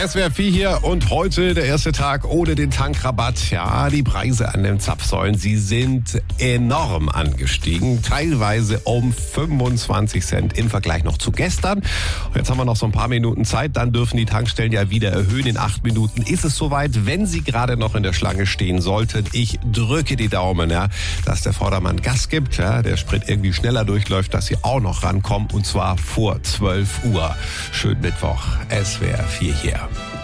SWR 4 hier und heute der erste Tag ohne den Tankrabatt. Ja, die Preise an den Zapfsäulen, sie sind enorm angestiegen. Teilweise um 25 Cent im Vergleich noch zu gestern. Und jetzt haben wir noch so ein paar Minuten Zeit, dann dürfen die Tankstellen ja wieder erhöhen. In 8 Minuten ist es soweit, wenn Sie gerade noch in der Schlange stehen sollten. Ich drücke die Daumen, ja, dass der Vordermann Gas gibt, ja, der Sprit irgendwie schneller durchläuft, dass Sie auch noch rankommen und zwar vor 12 Uhr. Schönen Mittwoch, SWR 4 hier.